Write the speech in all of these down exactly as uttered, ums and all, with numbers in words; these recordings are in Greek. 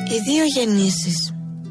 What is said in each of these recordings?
Οι δύο γεννήσεις.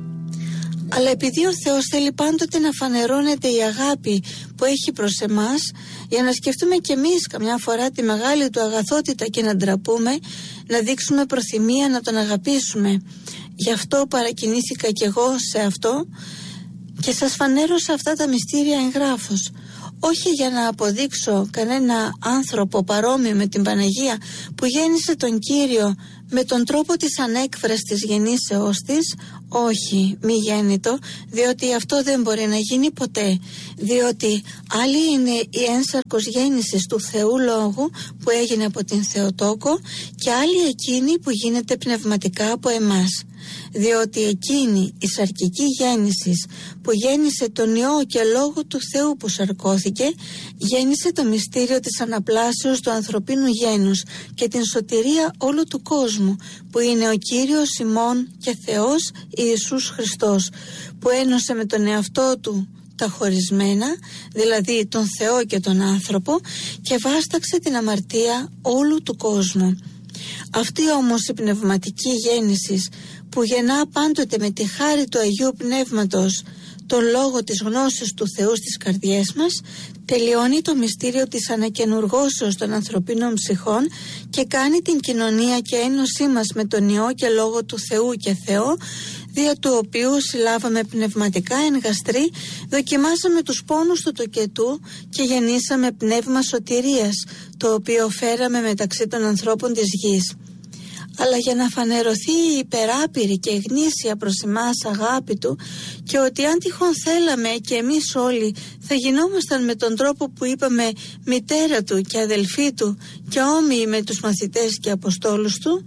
Αλλά επειδή ο Θεός θέλει πάντοτε να φανερώνεται η αγάπη που έχει προς εμάς, για να σκεφτούμε κι εμείς καμιά φορά τη μεγάλη του αγαθότητα και να ντραπούμε, να δείξουμε προθυμία να τον αγαπήσουμε. Γι' αυτό παρακινήθηκα κι εγώ σε αυτό και σας φανέρωσα αυτά τα μυστήρια εγγράφως. Όχι για να αποδείξω κανένα άνθρωπο παρόμοιο με την Παναγία που γέννησε τον Κύριο με τον τρόπο της ανέκφραστης γεννήσεώς της, όχι, μη γέννητο, διότι αυτό δεν μπορεί να γίνει ποτέ, διότι άλλη είναι η ένσαρκος γέννησης του Θεού Λόγου που έγινε από την Θεοτόκο και άλλη εκείνη που γίνεται πνευματικά από εμάς. Διότι εκείνη η σαρκική γέννησης που γέννησε τον Υιό και λόγω του Θεού που σαρκώθηκε, γέννησε το μυστήριο της αναπλάσεως του ανθρωπίνου γένους και την σωτηρία όλου του κόσμου, που είναι ο Κύριος ημών και Θεός Ιησούς Χριστός, που ένωσε με τον εαυτό του τα χωρισμένα, δηλαδή τον Θεό και τον άνθρωπο, και βάσταξε την αμαρτία όλου του κόσμου. Αυτή όμως η πνευματική γέννηση που γεννά πάντοτε με τη χάρη του Αγίου Πνεύματος τον λόγο της γνώσης του Θεού στις καρδιές μας, τελειώνει το μυστήριο της ανακαινουργώσεως των ανθρωπίνων ψυχών και κάνει την κοινωνία και ένωσή μας με τον Υιό και λόγο του Θεού και Θεό, δια του οποίου συλλάβαμε πνευματικά εν γαστρή, δοκιμάσαμε τους πόνους του τοκετού και γεννήσαμε πνεύμα σωτηρίας, το οποίο φέραμε μεταξύ των ανθρώπων της γης. Αλλά για να φανερωθεί η υπεράπειρη και γνήσια προς εμάς αγάπη του, και ότι αν τυχόν θέλαμε και εμείς όλοι θα γινόμασταν με τον τρόπο που είπαμε μητέρα του και αδελφή του και όμοιοι με τους μαθητές και αποστόλους του,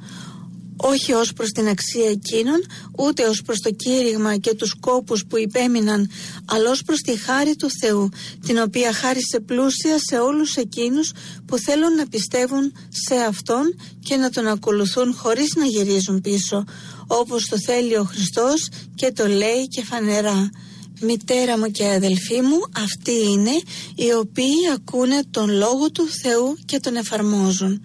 όχι ως προς την αξία εκείνων, ούτε ως προς το κήρυγμα και τους κόπους που υπέμειναν, αλλά ως προς τη χάρη του Θεού, την οποία χάρισε πλούσια σε όλους εκείνους που θέλουν να πιστεύουν σε Αυτόν και να Τον ακολουθούν χωρίς να γυρίζουν πίσω, όπως το θέλει ο Χριστός και το λέει και φανερά. Μητέρα μου και αδελφοί μου, αυτοί είναι οι οποίοι ακούνε τον Λόγο του Θεού και τον εφαρμόζουν.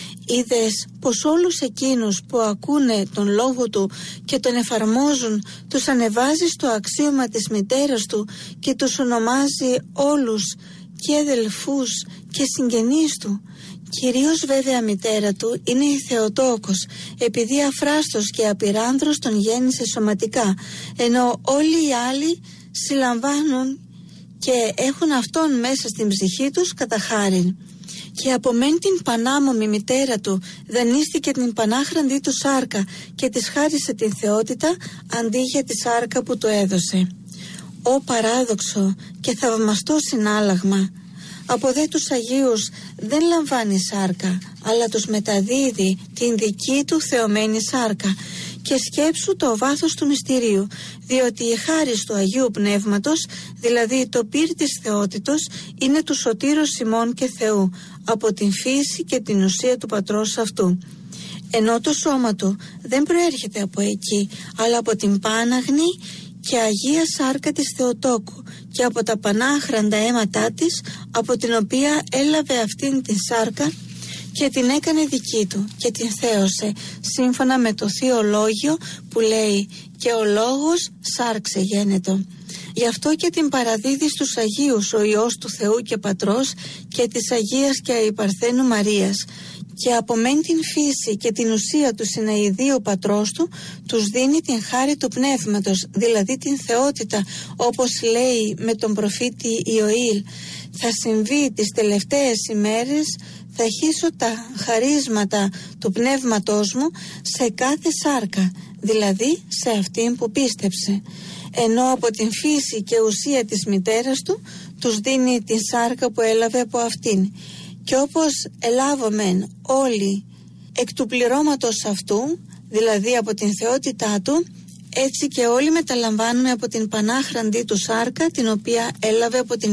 Είδες πως όλους εκείνους που ακούνε τον λόγο του και τον εφαρμόζουν τους ανεβάζει στο αξίωμα της μητέρας του και τους ονομάζει όλους και αδελφούς και συγγενείς του. Κυρίως βέβαια μητέρα του είναι η Θεοτόκος, επειδή αφράστος και απειράνδρος τον γέννησε σωματικά, ενώ όλοι οι άλλοι συλλαμβάνουν και έχουν αυτόν μέσα στην ψυχή τους κατά χάριν. Και από μεν την πανάμομη μητέρα του δανείστηκε την πανάχραντή του σάρκα και της χάρισε την θεότητα αντί για τη σάρκα που του έδωσε. Ω παράδοξο και θαυμαστό συνάλλαγμα! Από δε τους Αγίους δεν λαμβάνει σάρκα, αλλά τους μεταδίδει την δική του θεωμένη σάρκα. Και σκέψου το βάθος του μυστηρίου, διότι η χάρις του Αγίου Πνεύματος, δηλαδή το πύρ της θεότητος, είναι του σωτήρος ημών και Θεού, από την φύση και την ουσία του πατρός αυτού. Ενώ το σώμα του δεν προέρχεται από εκεί, αλλά από την πάναγνη και αγία σάρκα της Θεοτόκου και από τα πανάχραντα αίματά της, από την οποία έλαβε αυτήν την σάρκα και την έκανε δική του και την θέωσε, σύμφωνα με το Θείο Λόγιο που λέει «Και ο Λόγος σάρξε γένετο». Γι' αυτό και την παραδίδει στους Αγίους ο Υιός του Θεού και Πατρός και της Αγίας και Αϊπαρθένου Μαρίας, και από μεν την φύση και την ουσία του συναηδίου πατρός του τους δίνει την χάρη του πνεύματος, δηλαδή την θεότητα, όπως λέει με τον προφήτη Ιωήλ «Θα συμβεί τις τελευταίες ημέρες, θα χύσω τα χαρίσματα του πνεύματός μου σε κάθε σάρκα», δηλαδή σε αυτήν που πίστεψε. Ενώ από την φύση και ουσία της μητέρας του τους δίνει την σάρκα που έλαβε από αυτήν. Και όπως ελάβομεν όλοι εκ του πληρώματος αυτού, δηλαδή από την θεότητά του, έτσι και όλοι μεταλαμβάνουμε από την πανάχραντή του σάρκα, την οποία έλαβε από την